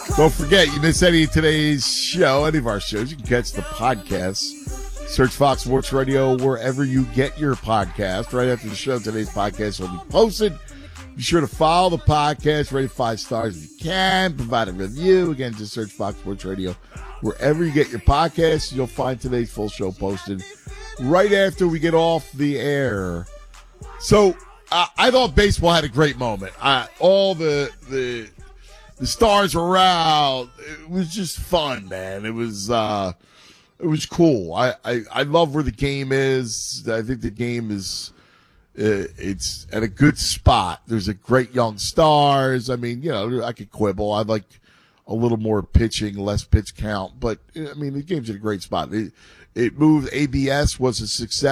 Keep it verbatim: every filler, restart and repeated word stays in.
Don't forget, you miss any of today's show, any of our shows, you can catch the podcast. Search Fox Sports Radio wherever you get your podcast. Right after the show, today's podcast will be posted. Be sure to follow the podcast, rate it five stars if you can, provide a review. Again, just search Fox Sports Radio wherever you get your podcasts. You'll find today's full show posted right after we get off the air. So uh, I thought baseball had a great moment. Uh, all the the the stars were out. It was just fun, man. It was uh, it was cool. I, I, I love where the game is. I think the game is. Uh, it's at a good spot. There's a great young stars. I mean, you know, I could quibble. I'd like a little more pitching, less pitch count. But, I mean, the game's at a great spot. It, it moved. A B S was a success.